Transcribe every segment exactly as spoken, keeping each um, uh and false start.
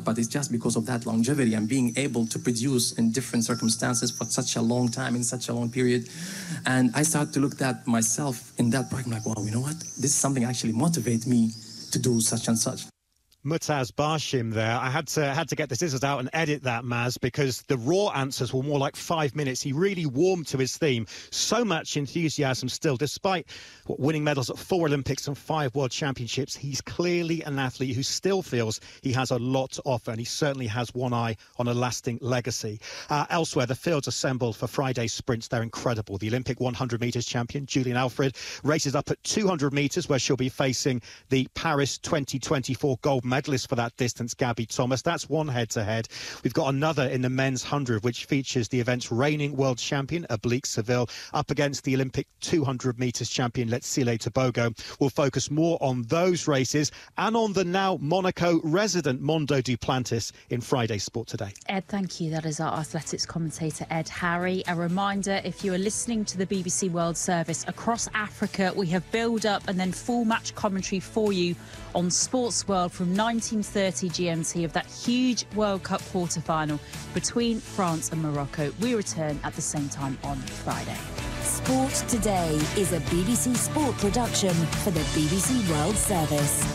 but it's just because of that longevity and being able to produce in different circumstances for such a long time, in such a long period. And I started to look at myself in that part. I'm like, wow, you know what? This is something actually motivates me to do such and such. Mutaz Barshim there. I had to had to get the scissors out and edit that, Maz, because the raw answers were more like five minutes. He really warmed to his theme. So much enthusiasm still, despite winning medals at four Olympics and five World Championships. He's clearly an athlete who still feels he has a lot to offer, and he certainly has one eye on a lasting legacy. Uh, elsewhere, the fields assembled for Friday's sprints. They're incredible. The Olympic one hundred metres champion, Julian Alfred, races up at two hundred metres, where she'll be facing the Paris twenty twenty-four gold medal medalist for that distance, Gabby Thomas. That's one head-to-head. We've got another in the men's one hundred, which features the event's reigning world champion, Oblique Seville, up against the Olympic two hundred metres champion, Letsile Tobogo. We'll focus more on those races and on the now Monaco resident Mondo Duplantis in Friday's Sport Today. Ed, thank you. That is our athletics commentator, Ed Harry. A reminder, if you are listening to the B B C World Service across Africa, we have build-up and then full match commentary for you on Sports World from nineteen thirty G M T of that huge World Cup quarter-final between France and Morocco. We return at the same time on Friday. Sport Today is a B B C Sport production for the B B C World Service.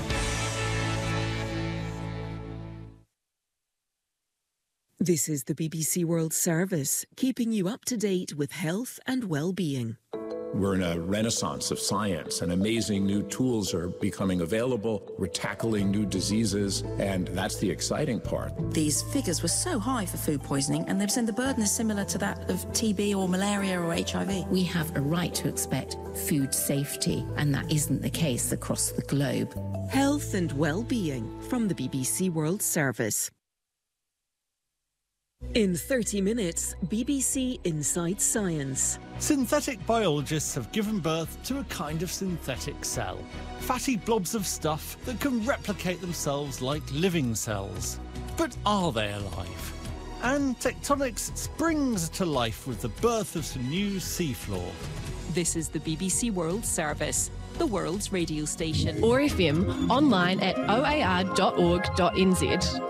This is the B B C World Service, keeping you up to date with health and well-being. We're in a renaissance of science, and amazing new tools are becoming available. We're tackling new diseases, and that's the exciting part. These figures were so high for food poisoning, and they're saying the burden is similar to that of T B or malaria or H I V. We have a right to expect food safety, and that isn't the case across the globe. Health and well-being from the B B C World Service. In thirty minutes, B B C Inside Science. Synthetic biologists have given birth to a kind of synthetic cell. Fatty blobs of stuff that can replicate themselves like living cells. But are they alive? And tectonics springs to life with the birth of some new seafloor. This is the B B C World Service, the world's radio station. Or F M, online at o a r dot org dot n z.